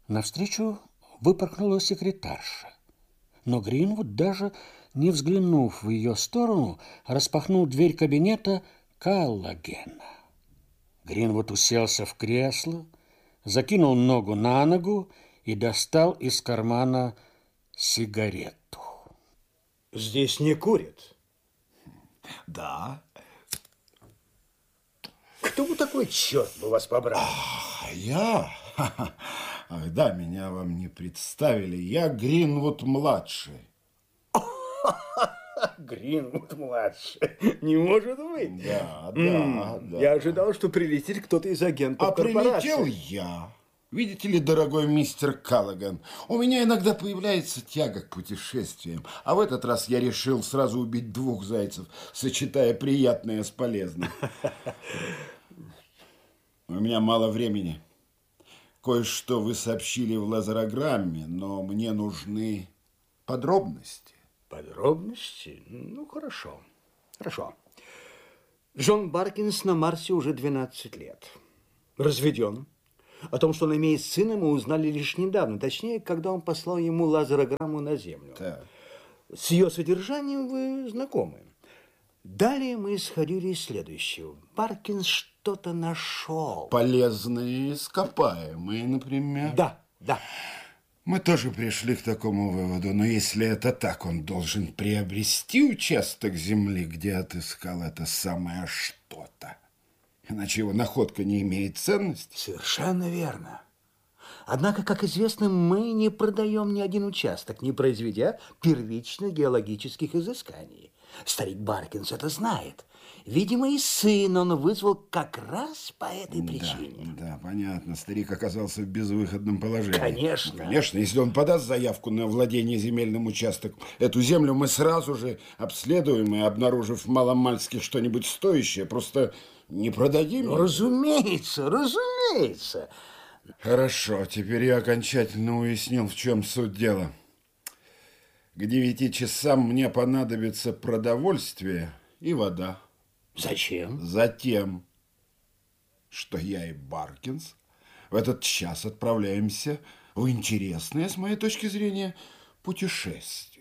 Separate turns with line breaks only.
Навстречу выпорхнула секретарша. Но Гринвуд, даже не взглянув в ее сторону, распахнул дверь кабинета Каллагена. Гринвуд уселся в кресло, закинул ногу на ногу и достал из кармана сигарету.
Здесь не курят.
Да.
Кто вы такой, черт бы вас побрал?
Я? Ах, да, меня вам не представили. Я Гринвуд-младший.
Гринвуд-младший. Не может быть.
Да.
Я ожидал, что прилетит кто-то из агентов корпорации.
Прилетел я. Видите ли, дорогой мистер Каллаген, у меня иногда появляется тяга к путешествиям. А в этот раз я решил сразу убить двух зайцев, сочетая приятное с полезным. У меня мало времени. Кое-что вы сообщили в лазерограмме, но мне нужны подробности.
Подробности? Ну, хорошо. Хорошо. Джон Баркинс на Марсе уже 12 лет. Разведен. О том, что он имеет сына, мы узнали лишь недавно. Точнее, когда он послал ему лазерограмму на Землю.
Так.
С ее содержанием вы знакомы. Далее мы исходили из следующего. Баркинс что-то нашел.
Полезные ископаемые, например.
Да.
Мы тоже пришли к такому выводу, но если это так, он должен приобрести участок земли, где отыскал это самое что-то. Иначе его находка не имеет ценности.
Совершенно верно. Однако, как известно, мы не продаем ни один участок, не произведя первичных геологических изысканий. Старик Баркинс это знает. Видимо, и сын он вызвал как раз по этой причине.
Да, понятно. Старик оказался в безвыходном положении.
Конечно.
Конечно, если он подаст заявку на владение земельным участком, эту землю мы сразу же обследуем и, обнаружив маломальски что-нибудь стоящее, просто не продадим.
Ну, разумеется.
Хорошо, теперь я окончательно уяснил, в чем суть дела. К 9 часам мне понадобится продовольствие и вода.
Зачем?
Затем, что я и Баркинс в этот час отправляемся в интересное, с моей точки зрения, путешествие.